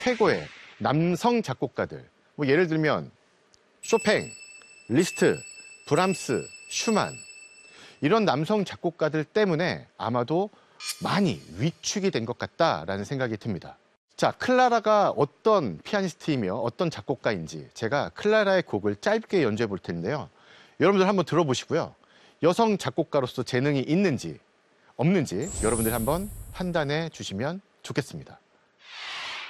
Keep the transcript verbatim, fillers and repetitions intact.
최고의 남성 작곡가들, 뭐 예를 들면 쇼팽, 리스트, 브람스, 슈만, 이런 남성 작곡가들 때문에 아마도 많이 위축이 된 것 같다라는 생각이 듭니다. 자, 클라라가 어떤 피아니스트이며 어떤 작곡가인지 제가 클라라의 곡을 짧게 연주해 볼 텐데요. 여러분들 한번 들어보시고요. 여성 작곡가로서 재능이 있는지 없는지 여러분들 한번 판단해 주시면 좋겠습니다.